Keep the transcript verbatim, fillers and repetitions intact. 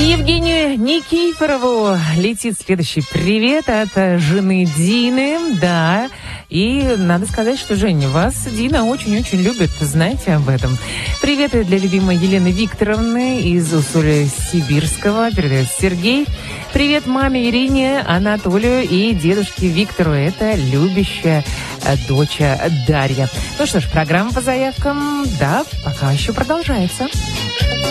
Евгению Никифорову летит следующий привет от жены Дины, да. И надо сказать, что, Женя, вас Дина очень-очень любит, знаете об этом. Приветы для любимой Елены Викторовны из Усолья-Сибирского, передает Сергей. Привет маме Ирине, Анатолию и дедушке Виктору. Это любящая дочь Дарья. Ну что ж, программа по заявкам, да, пока еще продолжается.